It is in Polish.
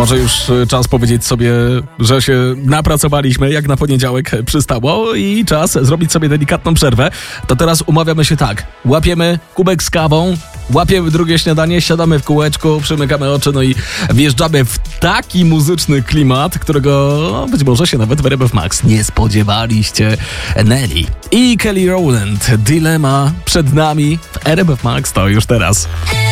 Może już czas powiedzieć sobie, że się napracowaliśmy, jak na poniedziałek przystało i czas zrobić sobie delikatną przerwę. To teraz umawiamy się tak. Łapiemy kubek z kawą, łapiemy drugie śniadanie, siadamy w kółeczku, przymykamy oczy, no i wjeżdżamy w taki muzyczny klimat, którego być może się nawet w RMF Max nie spodziewaliście. Nelly i Kelly Rowland. Dilemma przed nami w RMF Max to już teraz.